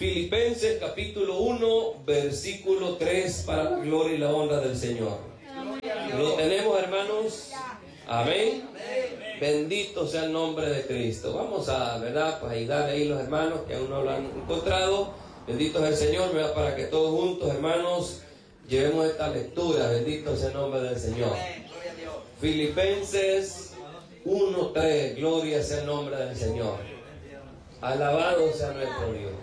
Filipenses capítulo 1, versículo 3, para la gloria y la honra del Señor. ¿Lo tenemos, hermanos? Amén. Bendito sea el nombre de Cristo. Vamos a, ¿verdad?, pues ayudarle ahí los hermanos que aún no lo han encontrado. Bendito es el Señor, ¿verdad?, para que todos juntos, hermanos, llevemos esta lectura. Bendito sea el nombre del Señor. Filipenses 1:3. Gloria sea el nombre del Señor. Alabado sea nuestro Dios.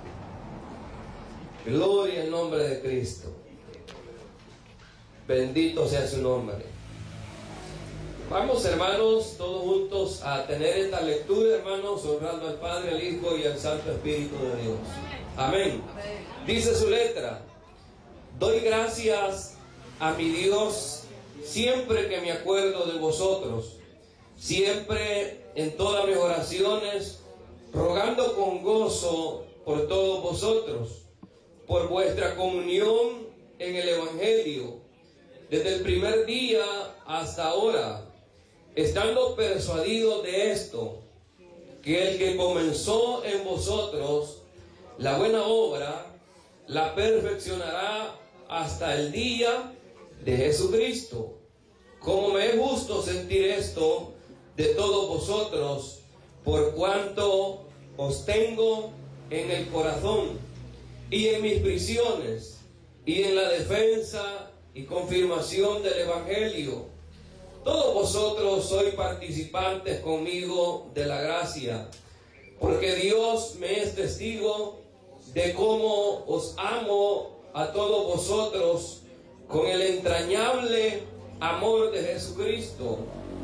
Gloria al nombre de Cristo. Bendito sea su nombre. Vamos, hermanos, todos juntos a tener esta lectura, hermanos, honrando al Padre, al Hijo y al Santo Espíritu de Dios. Amén. Dice su letra: doy gracias a mi Dios siempre que me acuerdo de vosotros, siempre en todas mis oraciones, rogando con gozo por todos vosotros, por vuestra comunión en el Evangelio, desde el primer día hasta ahora, estando persuadido de esto, que el que comenzó en vosotros la buena obra, la perfeccionará hasta el día de Jesucristo. Como me es justo sentir esto de todos vosotros, por cuanto os tengo en el corazón, y en mis prisiones, y en la defensa y confirmación del Evangelio. Todos vosotros sois participantes conmigo de la gracia, porque Dios me es testigo de cómo os amo a todos vosotros con el entrañable amor de Jesucristo.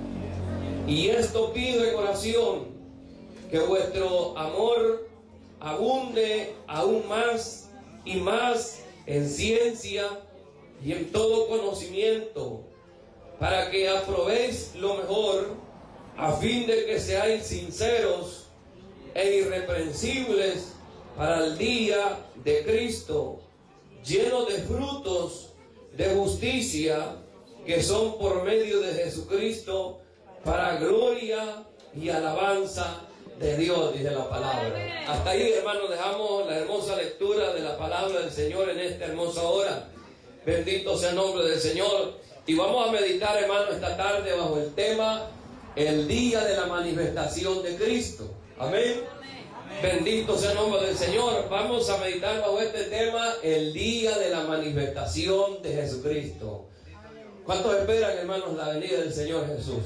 Y esto pido en oración, que vuestro amor abunde aún más y más en ciencia y en todo conocimiento, para que aprobéis lo mejor, a fin de que seáis sinceros e irreprensibles para el día de Cristo, llenos de frutos de justicia, que son por medio de Jesucristo, para gloria y alabanza de Dios, dice la palabra. Hasta ahí, hermanos, dejamos la hermosa lectura de la palabra del Señor en esta hermosa hora. Bendito sea el nombre del Señor. Y vamos a meditar, hermanos, esta tarde bajo el tema: el día de la manifestación de Cristo. Amén. Bendito sea el nombre del Señor. Vamos a meditar bajo este tema: el día de la manifestación de Jesucristo. ¿Cuántos esperan, hermanos, la venida del Señor Jesús?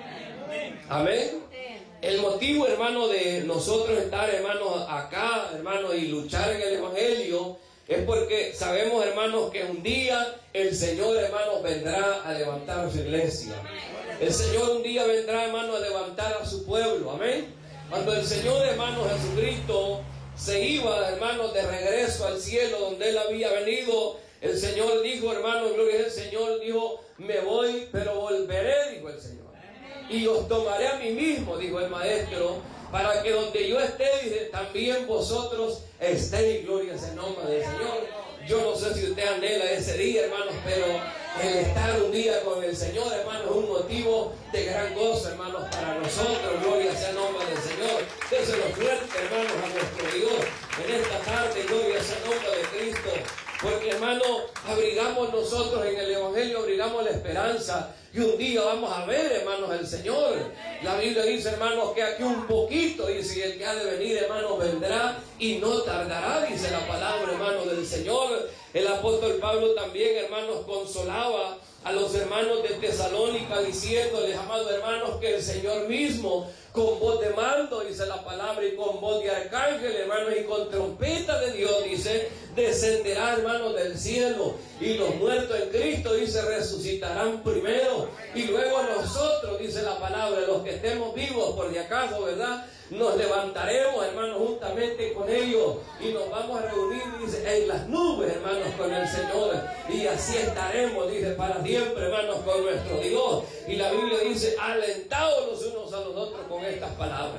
Amén. El motivo, hermano, de nosotros estar, hermanos, acá, hermanos, y luchar en el Evangelio, es porque sabemos, hermanos, que un día el Señor, hermanos, vendrá a levantar su iglesia. El Señor un día vendrá, hermanos, a levantar a su pueblo. Amén. Cuando el Señor, hermanos, Jesucristo se iba, hermanos, de regreso al cielo donde Él había venido, el Señor dijo, hermanos, gloria al Señor, dijo: me voy, pero volveré, dijo el Señor. Y os tomaré a mí mismo, dijo el Maestro, para que donde yo esté, dice, también vosotros estéis. Gloria al nombre del Señor. Yo no sé si usted anhela ese día, hermanos, pero el estar un día con el Señor, hermanos, es un motivo de gran gozo, hermanos, para nosotros. Gloria sea el nombre del Señor. Déselo fuerte, hermanos, a nuestro Dios en esta tarde. Gloria sea el nombre de Cristo. Porque, hermanos, abrigamos nosotros en el Evangelio, abrigamos la esperanza. Y un día vamos a ver, hermanos, el Señor. La Biblia dice, hermanos, que aquí un poquito, dice, y el que ha de venir, hermanos, vendrá y no tardará, dice la palabra, hermanos, del Señor. El apóstol Pablo también, hermanos, consolaba a los hermanos de Tesalónica, diciéndoles, amados hermanos, que el Señor mismo, con voz de mando, dice la palabra, y con voz de arcángel, hermanos, y con trompeta de Dios, dice, descenderá, hermanos, del cielo, y los muertos en Cristo, dice, resucitarán primero, y luego nosotros, dice la palabra, los que estemos vivos, por si acaso, ¿verdad?, nos levantaremos, hermanos, juntamente con ellos, y nos vamos a reunir, dice, en las nubes, hermanos, con el Señor, y así estaremos, dice, para siempre, hermanos, con nuestro Dios. Y la Biblia dice, alentados los unos a los otros con estas palabras.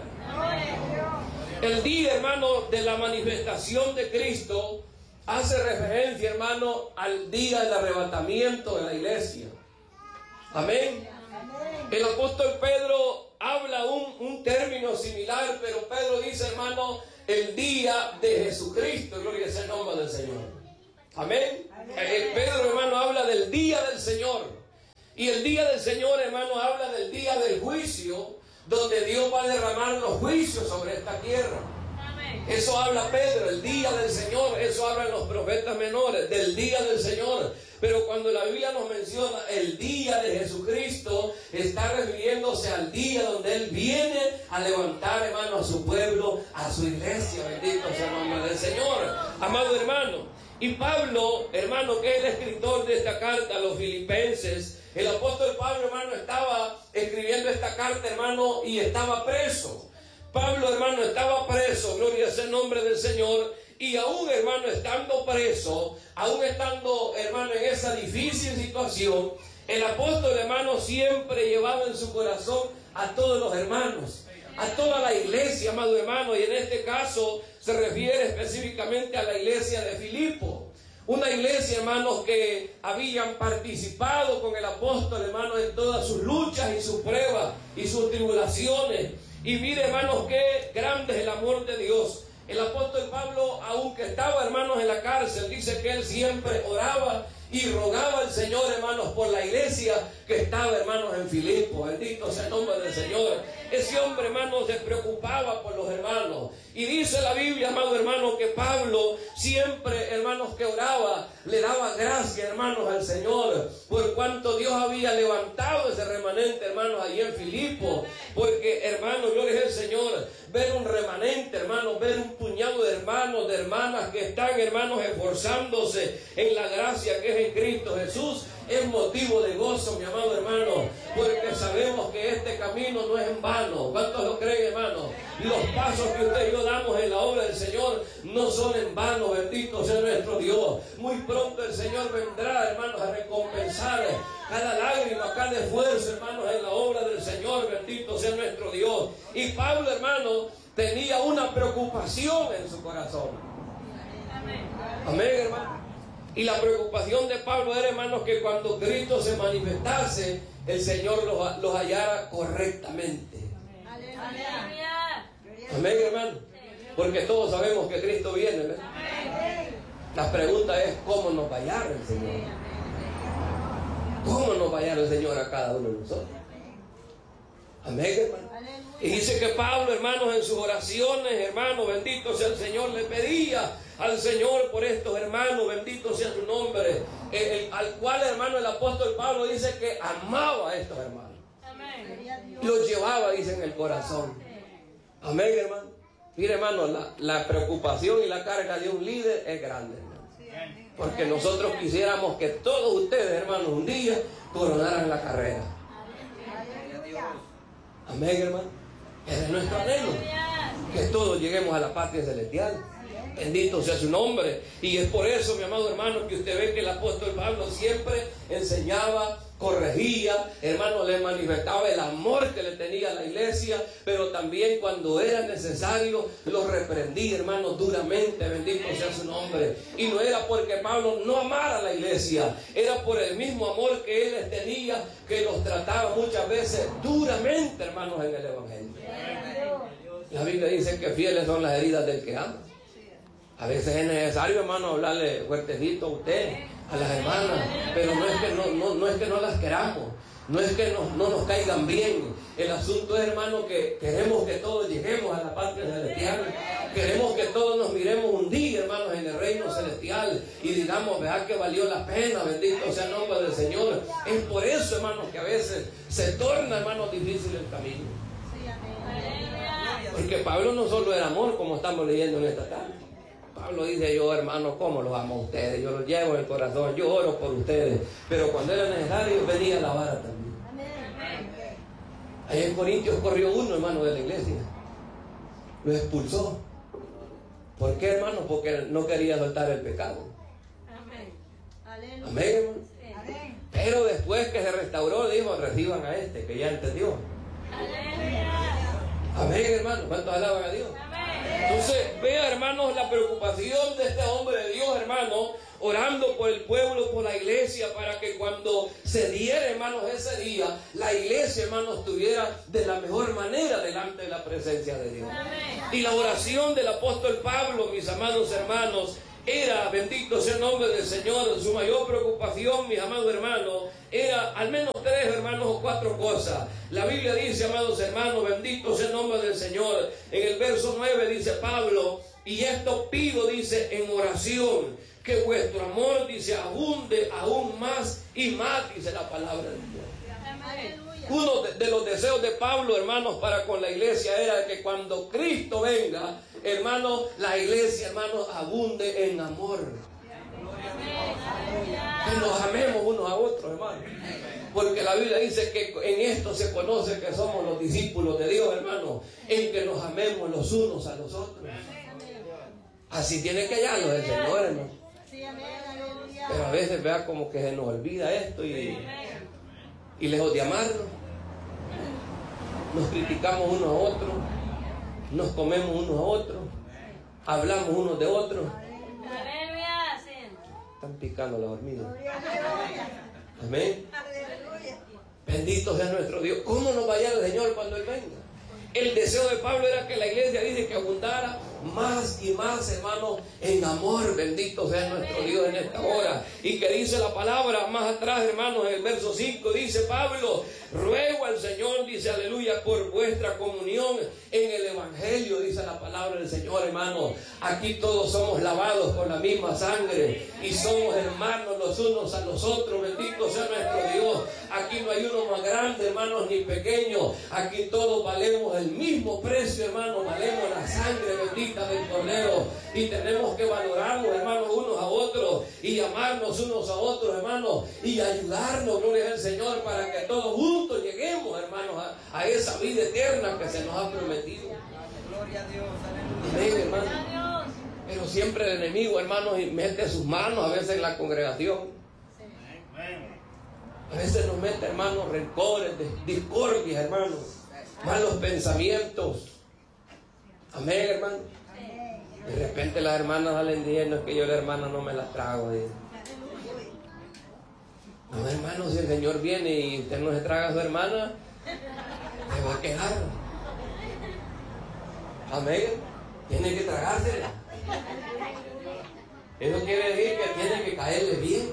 El día, hermano, de la manifestación de Cristo hace referencia, hermano, al día del arrebatamiento de la iglesia. Amén. El apóstol Pedro habla un término similar, pero Pedro dice, hermano, el día de Jesucristo. Gloria sea el nombre del Señor. Amén. Pedro, hermano, habla del día del Señor. Y el día del Señor, hermano, habla del día del juicio, donde Dios va a derramar los juicios sobre esta tierra. Eso habla Pedro, el día del Señor. Eso hablan los profetas menores, del día del Señor. Pero cuando la Biblia nos menciona el día de Jesucristo, está refiriéndose al día donde Él viene a levantar, hermano, a su pueblo, a su iglesia. Bendito sea el nombre del Señor. Amado hermano, y Pablo, hermano, que es el escritor de esta carta a los filipenses, el apóstol Pablo, hermano, estaba escribiendo esta carta, hermano, y estaba preso. Pablo, hermano, estaba preso, gloria sea el nombre del Señor, y aún, hermano, estando preso, aún estando, hermano, en esa difícil situación, el apóstol, hermano, siempre llevaba en su corazón a todos los hermanos, a toda la iglesia, amado hermano, y en este caso se refiere específicamente a la iglesia de Filipo. Una iglesia, hermanos, que habían participado con el apóstol, hermanos, en todas sus luchas y sus pruebas y sus tribulaciones. Y mire, hermanos, qué grande es el amor de Dios. El apóstol Pablo, aunque estaba, hermanos, en la cárcel, dice que él siempre oraba y rogaba al Señor, hermanos, por la iglesia que estaba, hermanos, en Filipo. Bendito sea el nombre del Señor. Ese hombre, hermanos, se preocupaba por los hermanos. Y dice la Biblia, amado hermano, que Pablo siempre, hermanos, que oraba, le daba gracias, hermanos, al Señor, por cuanto Dios había levantado ese remanente, hermanos, allí en Filipo. Porque, hermanos, gloria al Señor, ver un remanente, hermanos, ver un puñado de hermanos, de hermanas que están, hermanos, esforzándose en la gracia que es en Cristo Jesús, es motivo de gozo, mi amado hermano, porque sabemos que este camino no es en vano. ¿Cuántos lo creen, hermano? Los pasos que usted y yo damos en la obra del Señor no son en vano. Bendito sea nuestro Dios. Muy pronto el Señor vendrá, hermanos, a recompensar cada lágrima, cada esfuerzo, hermanos, en la obra del Señor. Bendito sea nuestro Dios. Y Pablo, hermano, tenía una preocupación en su corazón. Amén, hermano. Y la preocupación de Pablo era, hermanos, que cuando Cristo se manifestase, el Señor los hallara correctamente. Amén, hermano. Porque todos sabemos que Cristo viene, ¿verdad? La pregunta es, ¿cómo nos va a hallar el Señor? ¿Cómo nos va a hallar el Señor a cada uno de nosotros? Amén, hermano. Y dice que Pablo, hermanos, en sus oraciones, hermanos, bendito sea el Señor, le pedía al Señor por estos hermanos, bendito sea su nombre, al cual, hermano, el apóstol Pablo dice que amaba a estos hermanos. Amén. Los llevaba, dice, en el corazón. Amén, hermano. Mire, hermano, la preocupación y la carga de un líder es grande, hermano. Porque nosotros quisiéramos que todos ustedes, hermanos, un día coronaran la carrera. Amén, hermano. Ese es nuestro anhelo, que todos lleguemos a la patria celestial. Bendito sea su nombre. Y es por eso, mi amado hermano, que usted ve que el apóstol Pablo siempre enseñaba, corregía, hermano, le manifestaba el amor que le tenía a la iglesia, pero también cuando era necesario lo reprendía, hermano, duramente. Bendito sea su nombre. Y no era porque Pablo no amara a la iglesia, era por el mismo amor que él les tenía, que los trataba muchas veces duramente, hermanos, en el evangelio. La Biblia dice que fieles son las heridas del que ama. A veces es necesario, hermano, hablarle fuertecito a usted, a las hermanas, pero no es que no las queramos, no es que no nos caigan bien. El asunto es, hermano, que queremos que todos lleguemos a la patria celestial. Queremos que todos nos miremos un día, hermanos, en el reino celestial y digamos, vea que valió la pena, bendito sea el nombre del Señor. Es por eso, hermanos, que a veces se torna, hermanos, difícil el camino. Porque Pablo no solo era amor, como estamos leyendo en esta tarde. Pablo dice, yo, hermano, ¿cómo los amo a ustedes? Yo los llevo en el corazón, yo oro por ustedes. Pero cuando era necesario, venía la vara también. Ahí en Corintios corrió uno, hermano, de la iglesia. Lo expulsó. ¿Por qué, hermano? Porque no quería soltar el pecado. Amén, hermano. Pero después que se restauró, dijo, reciban a este, que ya entendió. Amén, hermano. ¿Cuántos alaban a Dios? Entonces, vea, hermanos, la preocupación de este hombre de Dios, hermano, orando por el pueblo, por la iglesia, para que cuando se diera, hermanos, ese día, la iglesia, hermanos, estuviera de la mejor manera delante de la presencia de Dios. Y la oración del apóstol Pablo, mis amados hermanos, era, bendito sea el nombre del Señor, su mayor preocupación, mis amados hermanos, era al menos 3, hermanos, o 4 cosas. La Biblia dice, amados hermanos, bendito sea el nombre del Señor. En el verso 9 dice Pablo, y esto pido, dice, en oración, que vuestro amor, dice, abunde aún más y más, dice la palabra de Dios. Uno de los deseos de Pablo, hermanos, para con la iglesia era que cuando Cristo venga, hermanos, la iglesia, hermanos, abunde en amor. Que nos amemos unos a otros, hermanos. Porque la Biblia dice que en esto se conoce que somos los discípulos de Dios, hermanos, en que nos amemos los unos a los otros. Así tiene que hallarlo el Señor, hermano. Pero a veces, vea, como que se nos olvida esto y lejos de amarnos, nos criticamos unos a otros, nos comemos unos a otros, hablamos unos de otros. Están picando las hormigas. Amén. Bendito sea nuestro Dios. ¿Cómo nos vaya el Señor cuando Él venga? El deseo de Pablo era que la iglesia, dice, que abundara más y más, hermanos, en amor. Bendito sea nuestro Dios en esta hora. Y que dice la palabra más atrás, hermanos, en el verso 5, dice Pablo, ruego al Señor, dice, aleluya, por vuestra comunión en el Evangelio, dice la palabra del Señor, hermanos. Aquí todos somos lavados con la misma sangre y somos hermanos los unos a los otros. Bendito sea nuestro Dios. Aquí no hay uno más grande, hermanos, ni pequeño. Aquí todos valemos el mismo precio, hermanos. Valemos la sangre bendita del Cordero. Y tenemos que valorarnos, hermanos, unos a otros y amarnos unos a otros, hermanos, y ayudarnos, gloria al Señor, para que todos juntos lleguemos, hermanos, a esa vida eterna que se nos ha prometido. Gloria a Dios, amén, hermano. Pero siempre el enemigo, hermanos, mete sus manos a veces en la congregación. A veces nos mete, hermanos, rencores, discordias, hermanos, malos pensamientos. Amén, hermano. De repente las hermanas salen diciendo, es que yo la hermana no me la trago. No, hermano, si el Señor viene y usted no se traga a su hermana, se va a quejar. Amén. Tiene que tragársela. Eso quiere decir que tiene que caerle bien.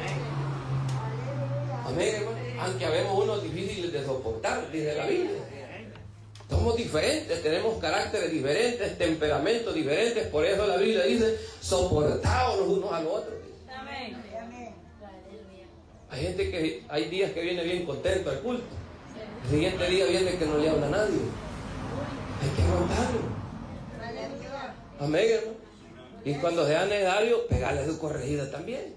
Amén, hermano. Aunque habemos unos difíciles de soportar, dice la Biblia. Somos diferentes, tenemos caracteres diferentes, temperamentos diferentes. Por eso la Biblia dice, soportaos los unos a los otros. Amén. Hay gente que hay días que viene bien contento al culto. El siguiente día viene que no le habla a nadie. Hay que aguantarlo. Amén, hermano. Y cuando sea necesario, pegarle su corregida también.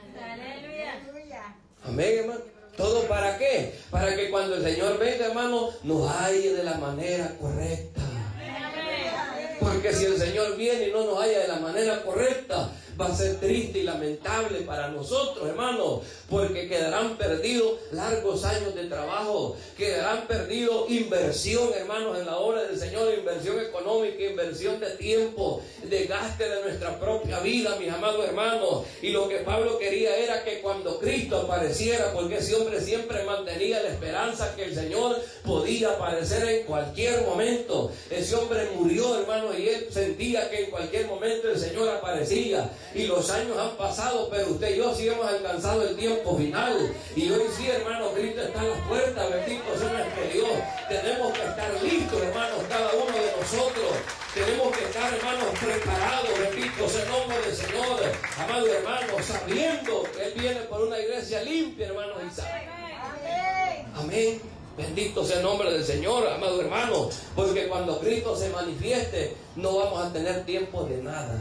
Amén, hermano. ¿Todo para qué? Para que cuando el Señor venga, hermano, nos halle de la manera correcta. Porque si el Señor viene y no nos halla de la manera correcta, va a ser triste y lamentable para nosotros, hermanos, porque quedarán perdidos largos años de trabajo, quedarán perdidos inversión, hermanos, en la obra del Señor, inversión económica, inversión de tiempo, desgaste de nuestra propia vida, mis amados hermanos. Y lo que Pablo quería era que cuando Cristo apareciera, porque ese hombre siempre mantenía la esperanza que el Señor podía aparecer en cualquier momento. Ese hombre murió, hermanos, y él sentía que en cualquier momento el Señor aparecía. Y los años han pasado, pero usted y yo sí hemos alcanzado el tiempo final. Y hoy sí, hermanos, Cristo está en las puertas. Bendito sea nuestro Dios. Tenemos que estar listos, hermanos, cada uno de nosotros. Tenemos que estar, hermanos, preparados. Bendito sea el nombre del Señor. Amados hermanos, sabiendo que Él viene por una iglesia limpia, hermanos, y sabe. Amén. Bendito sea el nombre del Señor, amados hermanos. Porque cuando Cristo se manifieste, no vamos a tener tiempo de nada.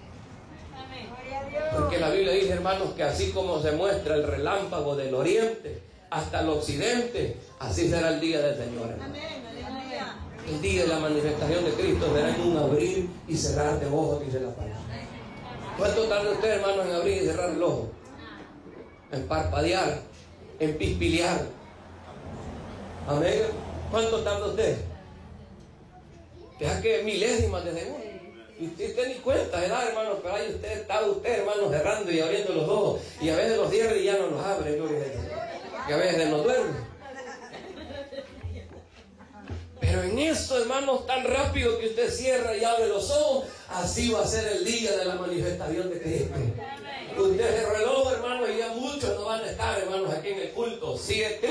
Porque la Biblia dice, hermanos, que así como se muestra el relámpago del oriente hasta el occidente, así será el día del Señor, hermanos. El día de la manifestación de Cristo será en un abrir y cerrar de ojos, dice la palabra. ¿Cuánto tarda usted, hermanos, en abrir y cerrar el ojo? En parpadear, en pispilear. Amén. ¿Cuánto tarda usted? Deja que milésimas de segundo. Y usted ni cuenta se da, hermano, pero ahí está usted, hermano, cerrando y abriendo los ojos. Y a veces los cierra y ya no los abre, gloria a Dios. Y a veces no duerme. Pero en esto, hermanos, tan rápido que usted cierra y abre los ojos, así va a ser el día de la manifestación de Cristo. Usted se reloj, hermanos, y ya muchos no van a estar, hermanos, aquí en el culto. Si